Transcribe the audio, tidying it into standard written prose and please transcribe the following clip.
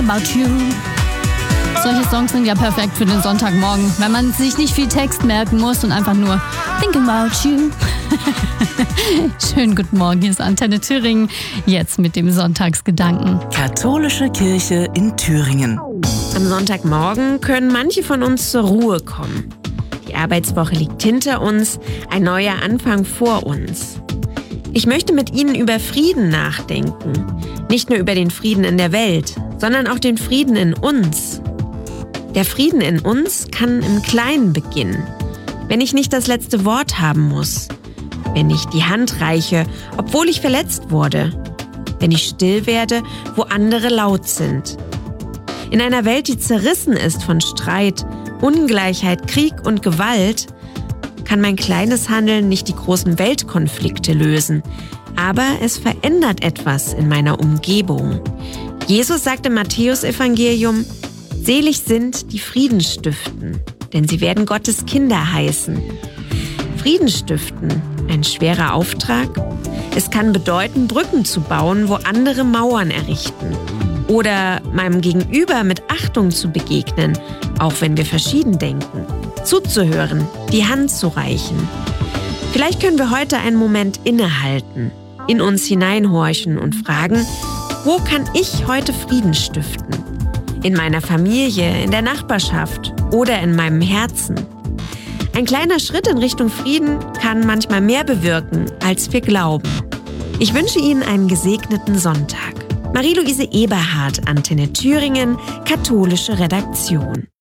about you. Solche Songs sind ja perfekt für den Sonntagmorgen, wenn man sich nicht viel Text merken muss und einfach nur think about you. Schönen guten Morgen, hier ist Antenne Thüringen, jetzt mit dem Sonntagsgedanken. Katholische Kirche in Thüringen. Am Sonntagmorgen können manche von uns zur Ruhe kommen. Die Arbeitswoche liegt hinter uns, ein neuer Anfang vor uns. Ich möchte mit Ihnen über Frieden nachdenken. Nicht nur über den Frieden in der Welt, sondern auch den Frieden in uns. Der Frieden in uns kann im Kleinen beginnen. Wenn ich nicht das letzte Wort haben muss. Wenn ich die Hand reiche, obwohl ich verletzt wurde. Wenn ich still werde, wo andere laut sind. In einer Welt, die zerrissen ist von Streit, Ungleichheit, Krieg und Gewalt, kann mein kleines Handeln nicht die großen Weltkonflikte lösen. Aber es verändert etwas in meiner Umgebung. Jesus sagt im Matthäusevangelium: Selig sind, die Frieden stiften, denn sie werden Gottes Kinder heißen. Frieden stiften, ein schwerer Auftrag? Es kann bedeuten, Brücken zu bauen, wo andere Mauern errichten. Oder meinem Gegenüber mit Achtung zu begegnen, auch wenn wir verschieden denken. Zuzuhören, die Hand zu reichen. Vielleicht können wir heute einen Moment innehalten, in uns hineinhorchen und fragen, wo kann ich heute Frieden stiften? In meiner Familie, in der Nachbarschaft oder in meinem Herzen. Ein kleiner Schritt in Richtung Frieden kann manchmal mehr bewirken, als wir glauben. Ich wünsche Ihnen einen gesegneten Sonntag. Marie-Louise Eberhardt, Antenne Thüringen, katholische Redaktion.